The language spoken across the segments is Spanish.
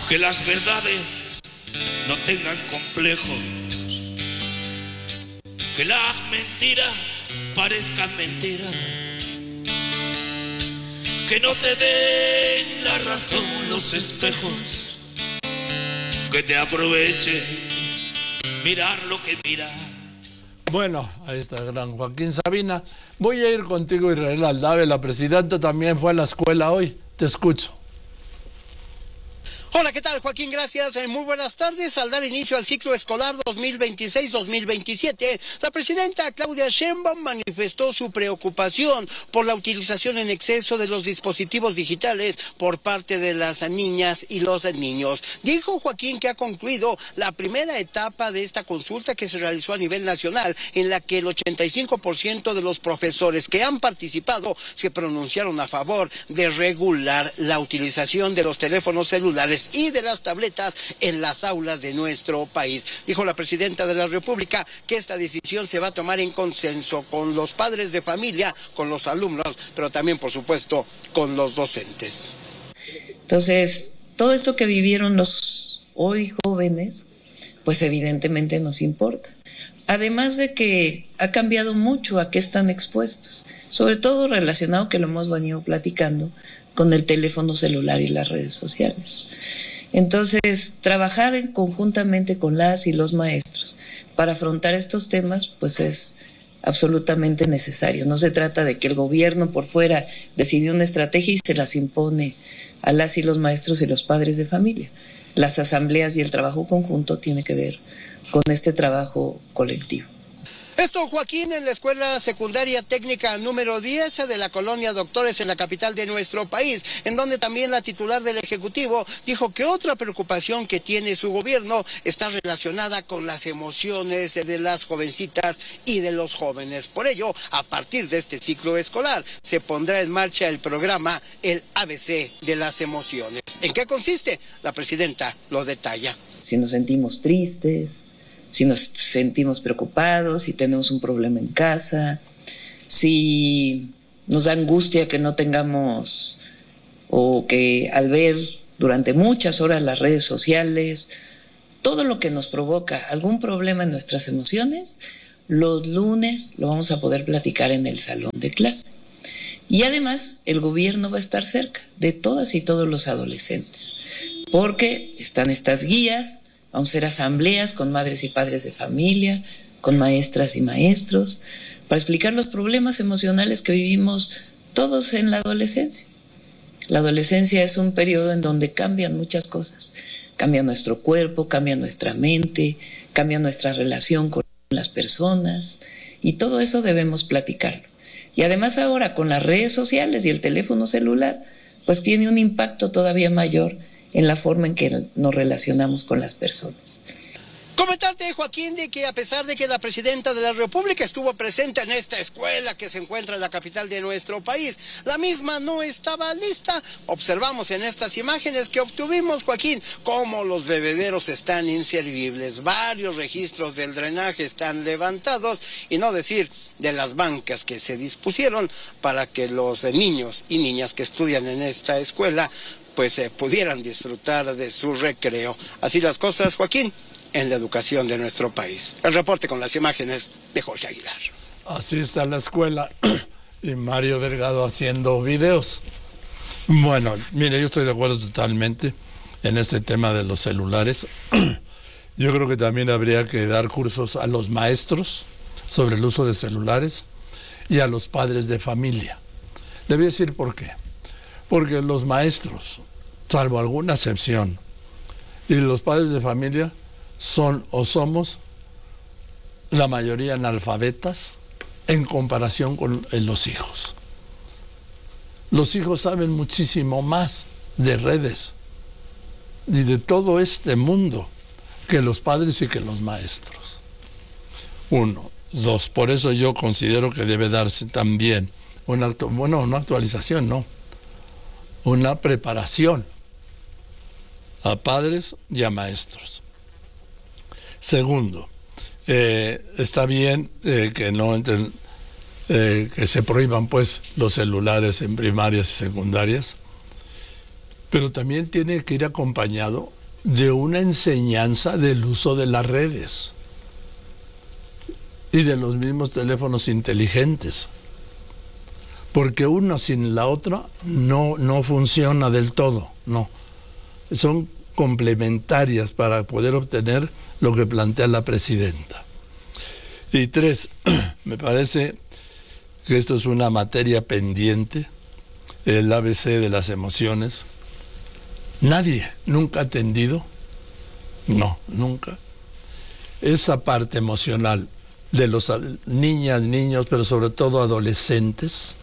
que las verdades no tengan complejos, que las mentiras parezcan mentiras, que no te den la razón los espejos, que te aproveche mirar lo que mira. Bueno, ahí está el gran Joaquín Sabina. Voy a ir contigo, Israel Aldave. La presidenta también fue a la escuela hoy. Te escucho. Hola, ¿qué tal, Joaquín? Gracias. Muy buenas tardes. Al dar inicio al ciclo escolar 2026-2027, la presidenta Claudia Sheinbaum manifestó su preocupación por la utilización en exceso de los dispositivos digitales por parte de las niñas y los niños. Dijo Joaquín que ha concluido la primera etapa de esta consulta que se realizó a nivel nacional, en la que el 85% de los profesores que han participado se pronunciaron a favor de regular la utilización de los teléfonos celulares y de las tabletas en las aulas de nuestro país. Dijo la presidenta de la República que esta decisión se va a tomar en consenso con los padres de familia, con los alumnos, pero también, por supuesto, con los docentes. Entonces, todo esto que vivieron los hoy jóvenes, pues evidentemente nos importa. Además de que ha cambiado mucho a qué están expuestos, sobre todo relacionado, que lo hemos venido platicando, con el teléfono celular y las redes sociales. Entonces, trabajar conjuntamente con las y los maestros para afrontar estos temas, pues es absolutamente necesario. No se trata de que el gobierno por fuera decide una estrategia y se las impone a las y los maestros y los padres de familia. Las asambleas y el trabajo conjunto tiene que ver con este trabajo colectivo. Esto, Joaquín, en la Escuela Secundaria Técnica número 10 de la colonia Doctores en la capital de nuestro país, en donde también la titular del Ejecutivo dijo que otra preocupación que tiene su gobierno está relacionada con las emociones de las jovencitas y de los jóvenes. Por ello, a partir de este ciclo escolar, se pondrá en marcha el programa El ABC de las emociones. ¿En qué consiste? La presidenta lo detalla. Si nos sentimos tristes, si nos sentimos preocupados, si tenemos un problema en casa, si nos da angustia que no tengamos, o que al ver durante muchas horas las redes sociales, todo lo que nos provoca algún problema en nuestras emociones, los lunes lo vamos a poder platicar en el salón de clase. Y además el gobierno va a estar cerca de todas y todos los adolescentes, porque están estas guías. Vamos a hacer asambleas con madres y padres de familia, con maestras y maestros, para explicar los problemas emocionales que vivimos todos en la adolescencia. La adolescencia es un periodo en donde cambian muchas cosas. Cambia nuestro cuerpo, cambia nuestra mente, cambia nuestra relación con las personas, y todo eso debemos platicarlo. Y además ahora con las redes sociales y el teléfono celular, pues tiene un impacto todavía mayor en la forma en que nos relacionamos con las personas. Comentarte, Joaquín, de que a pesar de que la presidenta de la República estuvo presente en esta escuela que se encuentra en la capital de nuestro país, la misma no estaba lista. Observamos en estas imágenes que obtuvimos, Joaquín, cómo los bebederos están inservibles, varios registros del drenaje están levantados, y no decir de las bancas que se dispusieron para que los niños y niñas que estudian en esta escuela pues pudieran disfrutar de su recreo. Así las cosas, Joaquín, en la educación de nuestro país. El reporte con las imágenes de Jorge Aguilar. Así está la escuela y Mario Delgado haciendo videos. Bueno, mire, yo estoy de acuerdo totalmente en este tema de los celulares. Yo creo que también habría que dar cursos a los maestros sobre el uso de celulares y a los padres de familia. Le voy a decir por qué. Porque los maestros, salvo alguna excepción, y los padres de familia son o somos la mayoría analfabetas en comparación con los hijos. Los hijos saben muchísimo más de redes y de todo este mundo que los padres y que los maestros. 1. 2. Por eso yo considero que debe darse también una actualización, no, una preparación a padres y a maestros. Segundo, está bien que no entren, que se prohíban pues los celulares en primarias y secundarias, pero también tiene que ir acompañado de una enseñanza del uso de las redes y de los mismos teléfonos inteligentes. Porque uno sin la otra no funciona del todo, no. Son complementarias para poder obtener lo que plantea la presidenta. Y 3, me parece que esto es una materia pendiente, el ABC de las emociones. Nadie nunca ha atendido, no, nunca, esa parte emocional de los niñas, niños, pero sobre todo adolescentes,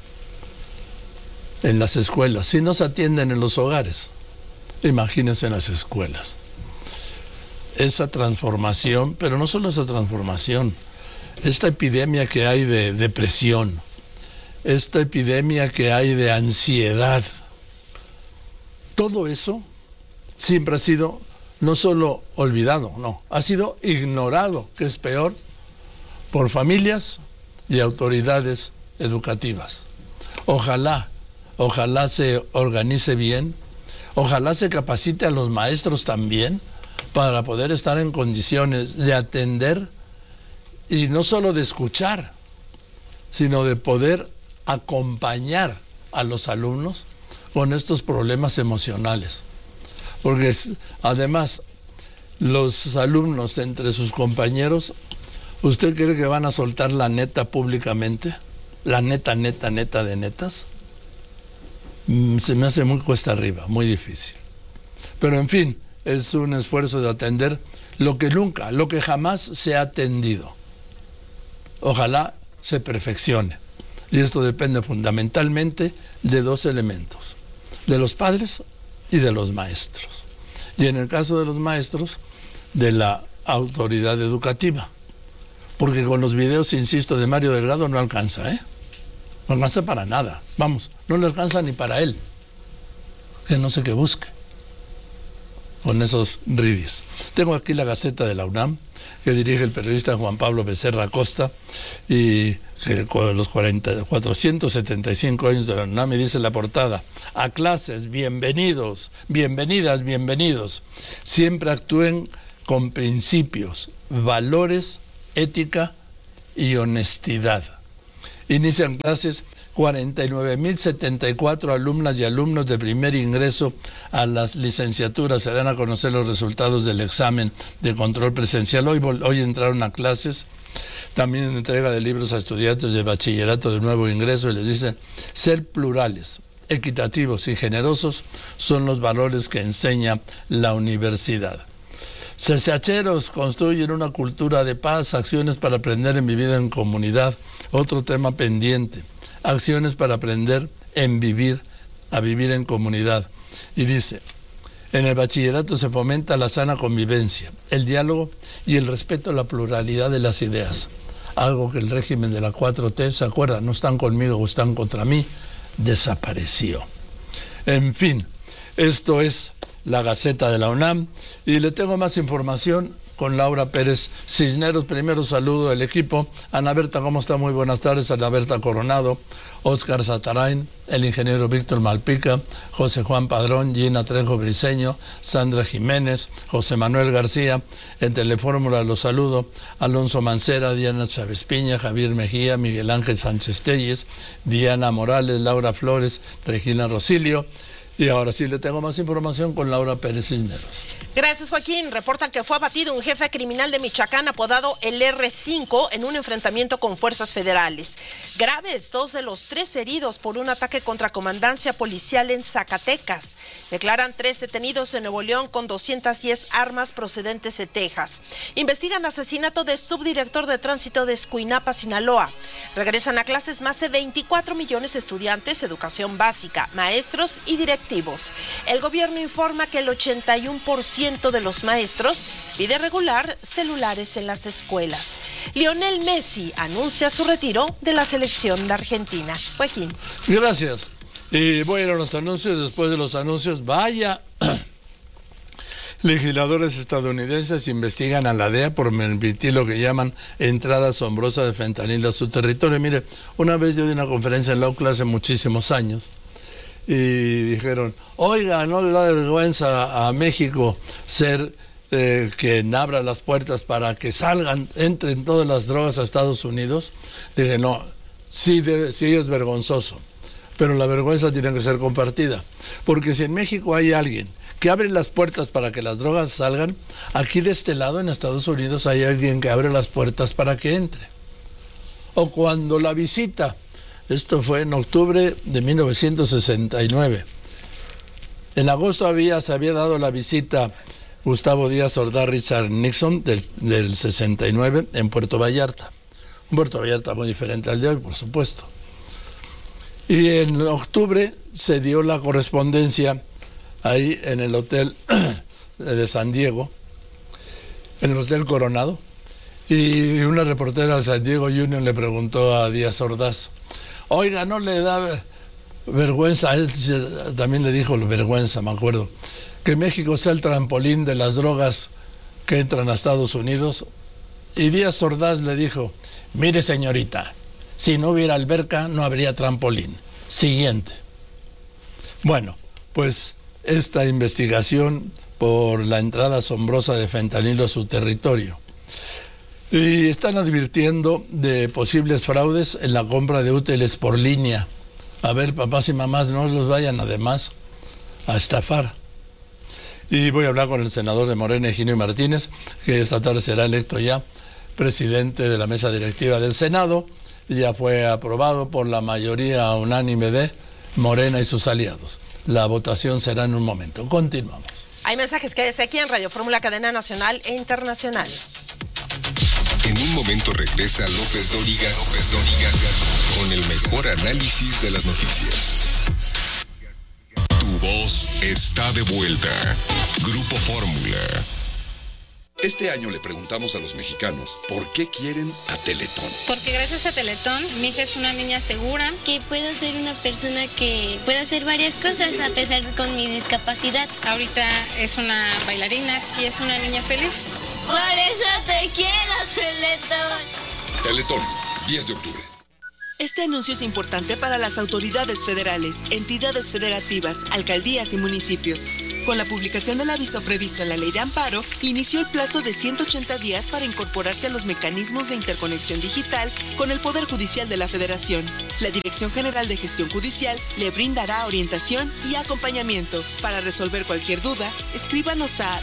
en las escuelas. Si no se atienden en los hogares, imagínense en las escuelas. Esa transformación, pero no solo esa transformación, esta epidemia que hay de depresión, esta epidemia que hay de ansiedad, todo eso siempre ha sido no solo olvidado, no, ha sido ignorado, que es peor, por familias y autoridades educativas. Ojalá se organice bien, ojalá se capacite a los maestros también para poder estar en condiciones de atender y no solo de escuchar, sino de poder acompañar a los alumnos con estos problemas emocionales. Porque además los alumnos entre sus compañeros, ¿usted cree que van a soltar la neta públicamente? La neta de netas. Se me hace muy cuesta arriba, muy difícil. Pero en fin, es un esfuerzo de atender lo que jamás se ha atendido. Ojalá se perfeccione. Y esto depende fundamentalmente de 2 elementos, de los padres y de los maestros. Y en el caso de los maestros, de la autoridad educativa. Porque con los videos, insisto, de Mario Delgado no alcanza, ¿eh? No alcanza para nada. Vamos, no le alcanza ni para él. Que no sé qué busque con esos ridis. Tengo aquí la Gaceta de la UNAM, que dirige el periodista Juan Pablo Becerra Acosta, y que con los 475 años de la UNAM, y dice la portada: a clases, bienvenidos, bienvenidas, bienvenidos. Siempre actúen con principios, valores, ética y honestidad. Inician clases 49.074 alumnas y alumnos de primer ingreso a las licenciaturas. Se dan a conocer los resultados del examen de control presencial. Hoy entraron a clases. También entrega de libros a estudiantes de bachillerato de nuevo ingreso, y les dicen: ser plurales, equitativos y generosos son los valores que enseña la universidad. CCHeros construyen una cultura de paz, acciones para aprender en vivir en comunidad. Otro tema pendiente, acciones para aprender a vivir en comunidad. Y dice: en el bachillerato se fomenta la sana convivencia, el diálogo y el respeto a la pluralidad de las ideas. Algo que el régimen de la 4T, ¿se acuerdan? No están conmigo o están contra mí, desapareció. En fin, esto es la Gaceta de la UNAM, y le tengo más información con Laura Pérez Cisneros. Primero saludo al equipo. Ana Berta, ¿cómo está? Muy buenas tardes. Ana Berta Coronado, Óscar Satarain, el ingeniero Víctor Malpica, José Juan Padrón, Gina Trejo Briceño, Sandra Jiménez, José Manuel García. En Telefórmula los saludo: Alonso Mancera, Diana Chávez Piña, Javier Mejía, Miguel Ángel Sánchez Telles, Diana Morales, Laura Flores, Regina Rosilio. Y ahora sí le tengo más información con Laura Pérez Cisneros. Gracias, Joaquín. Reportan que fue abatido un jefe criminal de Michoacán apodado el R5 en un enfrentamiento con fuerzas federales. Graves 2 de los 3 heridos por un ataque contra comandancia policial en Zacatecas. Declaran 3 detenidos en Nuevo León con 210 armas procedentes de Texas. Investigan asesinato de subdirector de tránsito de Escuinapa, Sinaloa. Regresan a clases más de 24 millones de estudiantes, educación básica, maestros y directivos. El gobierno informa que el 81% de los maestros pide regular celulares en las escuelas. Lionel Messi anuncia su retiro de la selección de Argentina. Joaquín. Gracias. Y voy a ir a los anuncios. Después de los anuncios, vaya. Legisladores estadounidenses investigan a la DEA por permitir lo que llaman entrada asombrosa de fentanilo a su territorio. Mire, una vez yo di una conferencia en la UCLA hace muchísimos años, y dijeron, oiga, ¿no le da vergüenza a México ser quien abra las puertas para que entren todas las drogas a Estados Unidos? Dije, no, sí es vergonzoso, pero la vergüenza tiene que ser compartida, porque si en México hay alguien que abre las puertas para que las drogas salgan, aquí de este lado en Estados Unidos hay alguien que abre las puertas para que entre. O cuando la visita, esto fue en octubre de 1969, en agosto se había dado la visita Gustavo Díaz Ordaz, Richard Nixon del 69 en Puerto Vallarta. Un Puerto Vallarta muy diferente al de hoy, por supuesto. Y en octubre se dio la correspondencia ahí en el hotel de San Diego, en el Hotel Coronado, y una reportera del San Diego Union le preguntó a Díaz Ordaz, oiga, ¿no le da vergüenza? Él también le dijo vergüenza, me acuerdo, que México sea el trampolín de las drogas que entran a Estados Unidos. Y Díaz Ordaz le dijo, mire señorita, si no hubiera alberca no habría trampolín. Siguiente. Bueno, pues esta investigación por la entrada asombrosa de fentanilo a su territorio. Y están advirtiendo de posibles fraudes en la compra de útiles por línea. A ver, papás y mamás, no los vayan además a estafar. Y voy a hablar con el senador de Morena, Higinio Martínez, que esta tarde será electo ya presidente de la mesa directiva del Senado. Ya fue aprobado por la mayoría unánime de Morena y sus aliados. La votación será en un momento. Continuamos. Hay mensajes, quédese aquí en Radio Fórmula, cadena nacional e internacional. En un momento regresa López Dóriga con el mejor análisis de las noticias. Tu voz está de vuelta. Grupo Fórmula. Este año le preguntamos a los mexicanos por qué quieren a Teletón. Porque gracias a Teletón, mi hija es una niña segura. Que puedo ser una persona que puede hacer varias cosas a pesar con mi discapacidad. Ahorita es una bailarina y es una niña feliz. Por eso te quiero, Teletón. Teletón, 10 de octubre. Este anuncio es importante para las autoridades federales, entidades federativas, alcaldías y municipios. Con la publicación del aviso previsto en la Ley de Amparo, inició el plazo de 180 días para incorporarse a los mecanismos de interconexión digital con el Poder Judicial de la Federación. La Dirección General de Gestión Judicial le brindará orientación y acompañamiento. Para resolver cualquier duda, escríbanos a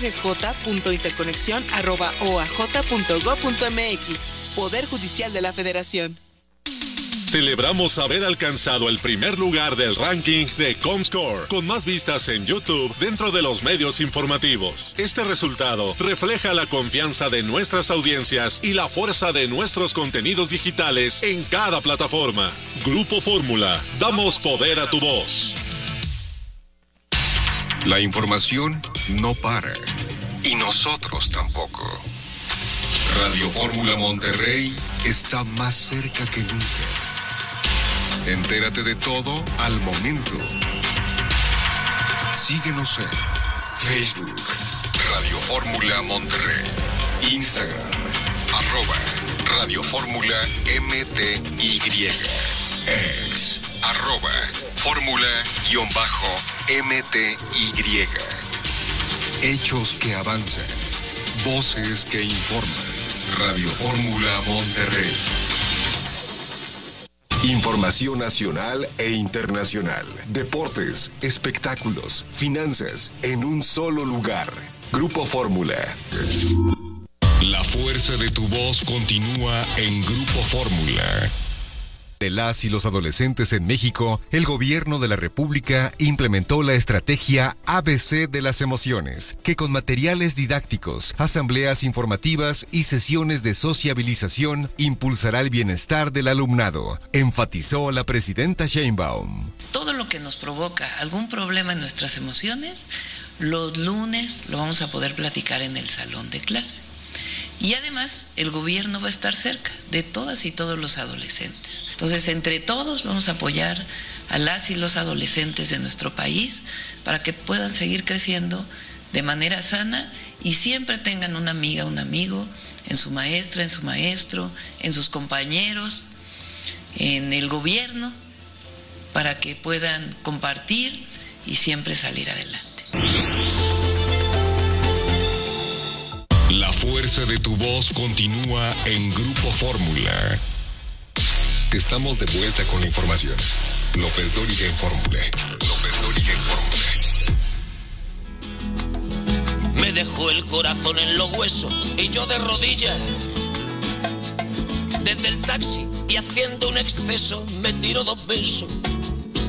dggj.interconexión@oaj.gov.mx. Poder Judicial de la Federación. Celebramos haber alcanzado el primer lugar del ranking de Comscore, con más vistas en YouTube dentro de los medios informativos. Este resultado refleja la confianza de nuestras audiencias y la fuerza de nuestros contenidos digitales en cada plataforma. Grupo Fórmula, damos poder a tu voz. La información no para, y nosotros tampoco. Radio Fórmula Monterrey está más cerca que nunca. Entérate de todo al momento. Síguenos en Facebook, Radio Fórmula Monterrey, Instagram, @Radio Fórmula MTY, X, @Fórmula_MTY. Hechos que avanzan, voces que informan. Radio Fórmula Monterrey. Información nacional e internacional. Deportes, espectáculos, finanzas, en un solo lugar. Grupo Fórmula. La fuerza de tu voz continúa en Grupo Fórmula. De las y los adolescentes en México, el gobierno de la República implementó la estrategia ABC de las emociones, que con materiales didácticos, asambleas informativas y sesiones de sociabilización impulsará el bienestar del alumnado, enfatizó la presidenta Sheinbaum. Todo lo que nos provoca algún problema en nuestras emociones, los lunes lo vamos a poder platicar en el salón de clase. Y además, el gobierno va a estar cerca de todas y todos los adolescentes. Entonces, entre todos vamos a apoyar a las y los adolescentes de nuestro país para que puedan seguir creciendo de manera sana y siempre tengan una amiga, un amigo, en su maestra, en su maestro, en sus compañeros, en el gobierno, para que puedan compartir y siempre salir adelante. La fuerza de tu voz continúa en Grupo Fórmula. Estamos de vuelta con la información. López Dóriga en Fórmula. Me dejó el corazón en los huesos y yo de rodillas. Desde el taxi y haciendo un exceso me tiro 2 besos.